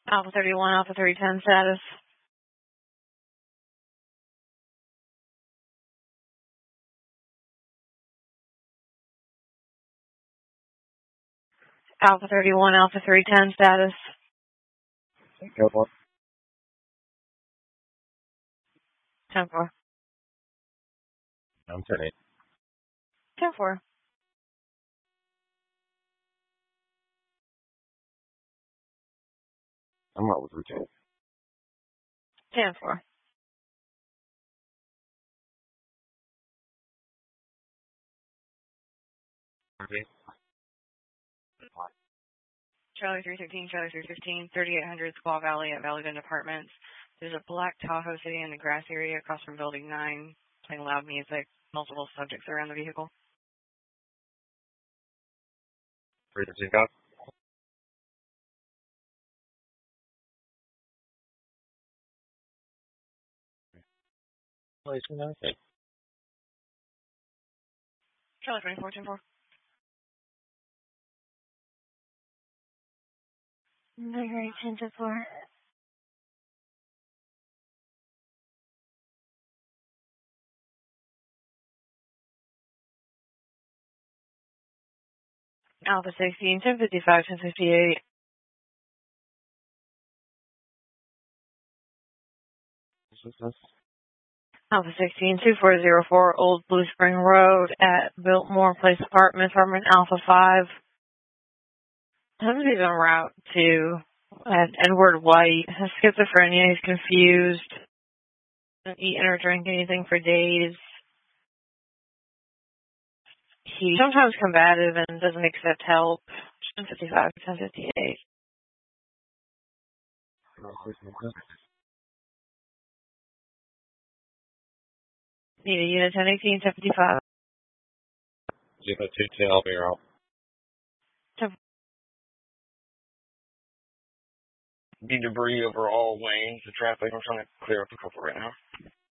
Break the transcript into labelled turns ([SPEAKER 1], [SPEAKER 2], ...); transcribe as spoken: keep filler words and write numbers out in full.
[SPEAKER 1] Alpha thirty-one, Alpha three ten status. Alpha thirty-one, Alpha three ten status.
[SPEAKER 2] Go for it.
[SPEAKER 1] ten four.
[SPEAKER 2] I'm ten eight.
[SPEAKER 1] ten four.
[SPEAKER 2] I'm out with routine.
[SPEAKER 1] ten four.
[SPEAKER 2] Okay.
[SPEAKER 1] Charlie three thirteen, Charlie three fifteen, thirty-eight hundred Squaw Valley at Valley Bend Apartments. There's a black Tahoe sitting in the grass area across from Building nine, playing loud music, multiple subjects around the vehicle.
[SPEAKER 2] three fifteen, got. Place nothing.
[SPEAKER 1] Charlie twenty-four, ten four. Great, ten to four. Alpha sixteen, ten fifty-five, ten fifty-eight. Alpha sixteen, two four zero four Old Blue Spring Road at Biltmore Place Apartments, apartment Alpha five. Somebody's en route to at Edward White. Has schizophrenia. He's confused. Doesn't eat or drink anything for days. He's sometimes combative and doesn't accept help. ten fifty-five, ten fifty-eight. Need a unit ten eighteen, ten fifty-five.
[SPEAKER 2] Zero two ten, I'll be out. Be debris over all lanes of traffic. I'm trying to clear up a couple right now.